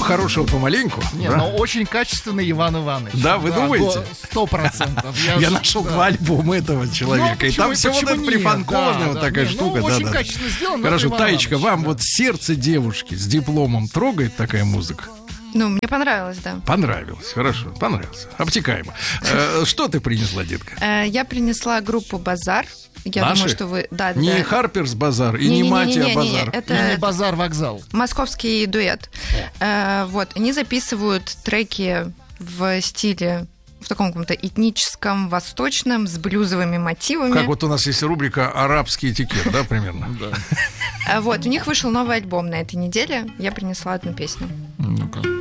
хорошего помаленьку. Не, да? но очень качественный Иван Иванович. Да, вы думаете? 100%. Я нашел 2 альбома этого человека. И там все вот это прифанкованная вот такая штука. Очень качественно сделано. Хорошо, Таечка, вам вот сердце девушки с дипломом трогает такая музыка? Ну, мне понравилось, да. Понравилось, хорошо, понравилось. Обтекаемо. Что ты принесла, детка? Я принесла группу «Базар». Я Наши? думаю, что вы... Да, Не да. Харперс базар и не Матиа базар. Это Не базар-вокзал. московский дуэт. Вот, они записывают треки в стиле, в таком каком-то этническом, восточном, с блюзовыми мотивами. Как вот у нас есть рубрика «Арабский этикет», да, примерно? Вот, у них вышел новый альбом на этой неделе. Я принесла одну песню. Ну-ка.